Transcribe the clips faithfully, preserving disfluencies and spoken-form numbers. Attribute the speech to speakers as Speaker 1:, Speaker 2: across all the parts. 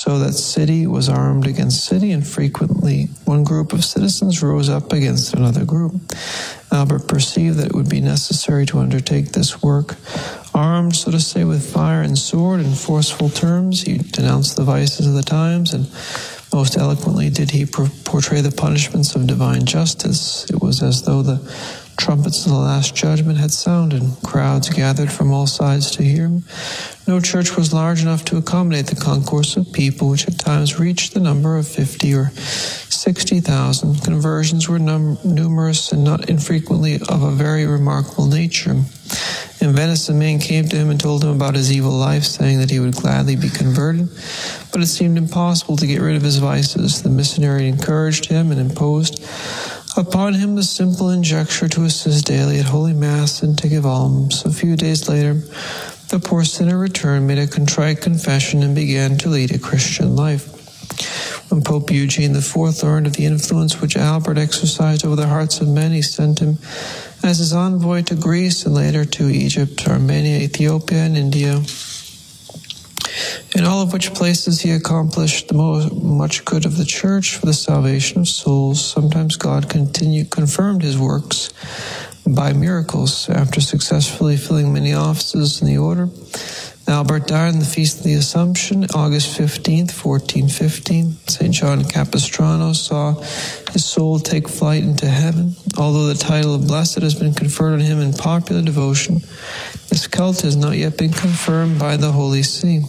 Speaker 1: so that city was armed against city, and frequently one group of citizens rose up against another group. Albert perceived that it would be necessary to undertake this work. Armed, so to say, with fire and sword in forceful terms, he denounced the vices of the times, and most eloquently did he portray the punishments of divine justice. It was as though the trumpets of the Last Judgment had sounded. Crowds gathered from all sides to hear him. No church was large enough to accommodate the concourse of people, which at times reached the number of fifty or sixty thousand. Conversions were num- numerous and not infrequently of a very remarkable nature. In Venice, a man came to him and told him about his evil life, saying that he would gladly be converted, but it seemed impossible to get rid of his vices. The missionary encouraged him and imposed upon him the simple injuncture to assist daily at Holy Mass and to give alms. A few days later, the poor sinner returned, made a contrite confession, and began to lead a Christian life. When Pope Eugene the Fourth learned of the influence which Albert exercised over the hearts of men, he sent him as his envoy to Greece and later to Egypt, Armenia, Ethiopia, and India, in all of which places he accomplished the most, much good of the Church for the salvation of souls. Sometimes God continued, confirmed his works by miracles. After successfully filling many offices in the order, Albert died on the Feast of the Assumption, August fifteenth, fourteen fifteen. Saint John Capistrano saw his soul take flight into heaven. Although the title of blessed has been conferred on him in popular devotion, this cult has not yet been confirmed by the Holy See.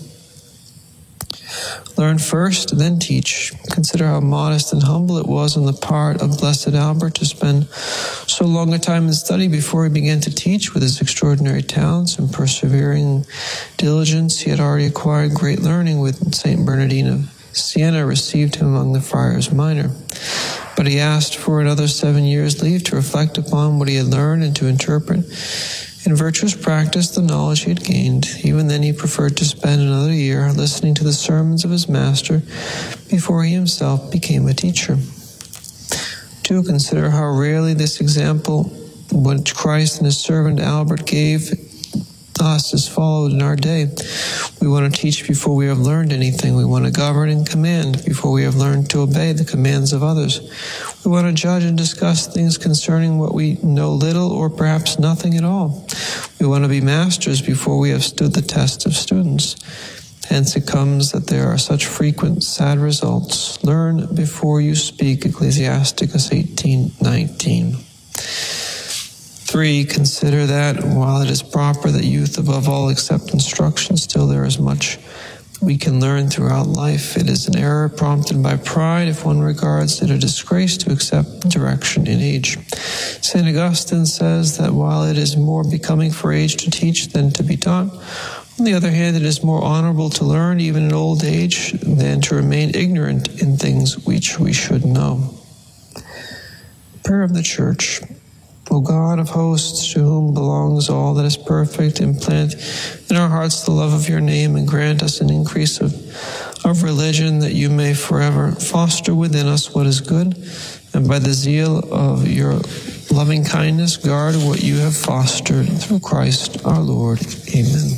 Speaker 1: Learn first, then teach. Consider how modest and humble it was on the part of Blessed Albert to spend so long a time in study before he began to teach. With his extraordinary talents and persevering diligence, he had already acquired great learning. With Saint Bernardine of Siena received him among the friars minor. But he asked for another seven years' leave to reflect upon what he had learned and to interpret in virtuous practice the knowledge he had gained. Even then he preferred to spend another year listening to the sermons of his master before he himself became a teacher. To consider how rarely this example which Christ and his servant Albert gave us is followed in our day. We want to teach before we have learned anything. We want to govern and command before we have learned to obey the commands of others. We want to judge and discuss things concerning what we know little or perhaps nothing at all. We want to be masters before we have stood the test of students. Hence it comes that there are such frequent sad results. Learn before you speak, Ecclesiasticus eighteen nineteen. Three, consider that while it is proper that youth above all accept instruction, still there is much we can learn throughout life. It is an error prompted by pride if one regards it a disgrace to accept direction in age. Saint Augustine says that while it is more becoming for age to teach than to be taught, on the other hand, it is more honorable to learn even in old age than to remain ignorant in things which we should know. Prayer of the Church. O God of hosts, to whom belongs all that is perfect, implant in our hearts the love of your name and grant us an increase of, of religion, that you may forever foster within us what is good, and by the zeal of your loving kindness guard what you have fostered through Christ our Lord. Amen.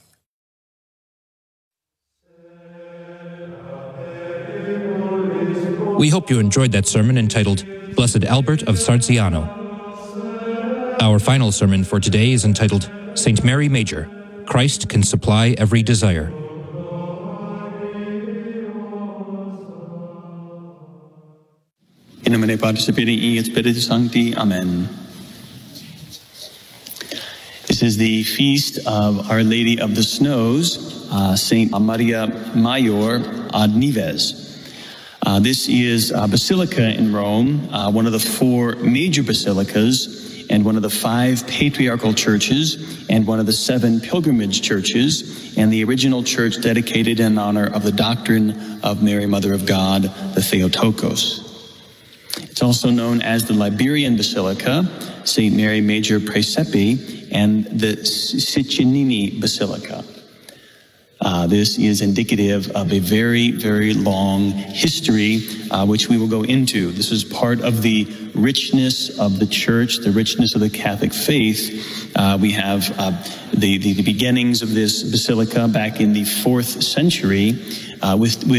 Speaker 2: We hope you enjoyed that sermon entitled Blessed Albert of Sarziano. Our final sermon for today is entitled Saint Mary Major, Christ Can Supply Every Desire.
Speaker 3: In nomine Patris et Filii et Spiritus Sancti. Amen. This is the feast of Our Lady of the Snows, uh, Saint Maria Major ad Nives. Uh, this is a basilica in Rome, uh, one of the four major basilicas, and one of the five patriarchal churches, and one of the seven pilgrimage churches, and the original church dedicated in honor of the doctrine of Mary, Mother of God, the Theotokos. It's also known as the Liberian Basilica, Saint Mary Major Praesepe, and the Siccinini Basilica. Uh, this is indicative of a very, very long history, uh, which we will go into. This is part of the richness of the church, the richness of the Catholic faith. Uh, we have uh, the, the, the beginnings of this basilica back in the fourth century uh, with, with